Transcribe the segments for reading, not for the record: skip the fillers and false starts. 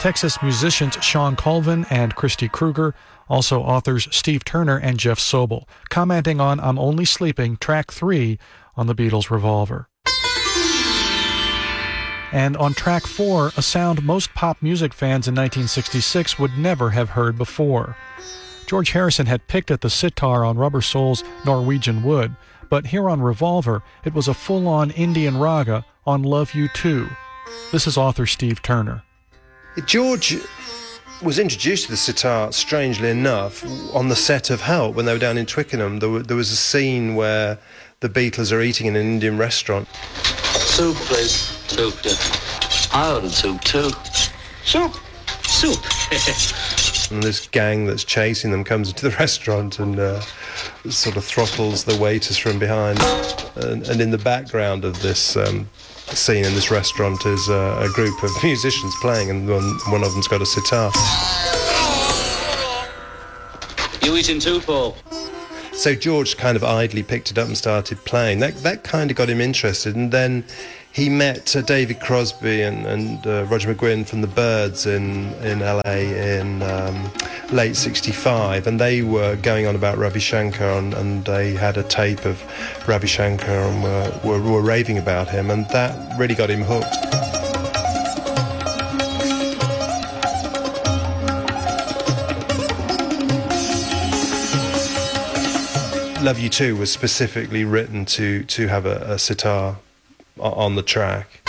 Texas musicians Sean Colvin and Christy Kruger, also authors Steve Turner and Jeff Sobel, commenting on I'm Only Sleeping, track 3 on the Beatles' Revolver. And on track 4, a sound most pop music fans in 1966 would never have heard before. George Harrison had picked at the sitar on Rubber Soul's Norwegian Wood, but here on Revolver, it was a full-on Indian raga on Love You Too. This is author Steve Turner. George was introduced to the sitar, strangely enough, on the set of Help when they were down in Twickenham. There was a scene where the Beatles are eating in an Indian restaurant. Soup, please. Soup, yeah. I ordered soup too. Soup. And this gang that's chasing them comes into the restaurant and sort of throttles the waiters from behind. And in the background of this scene in this restaurant is a group of musicians playing, and one of them's got a sitar. You eating too, Paul? So George kind of idly picked it up and started playing. That kind of got him interested, and then he met David Crosby and Roger McGuinn from the Byrds in LA in late '65, and they were going on about Ravi Shankar, and they had a tape of Ravi Shankar and were raving about him, and that really got him hooked. Love You Too was specifically written to have a sitar on the track.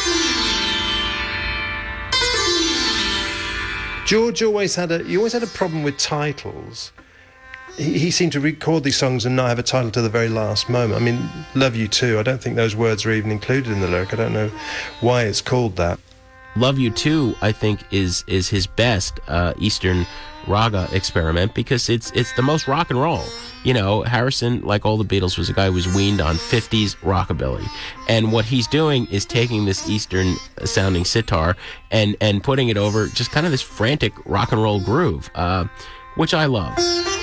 George always had a problem with titles. He seemed to record these songs and not have a title to the very last moment. I mean, Love You Too, I don't think those words are even included in the lyric. I don't know why it's called that. Love You Too, I think, is his best Eastern raga experiment, because it's the most rock and roll. You know, Harrison, like all the Beatles, was a guy who was weaned on 50s rockabilly. And what he's doing is taking this Eastern-sounding sitar and putting it over just kind of this frantic rock and roll groove, which I love.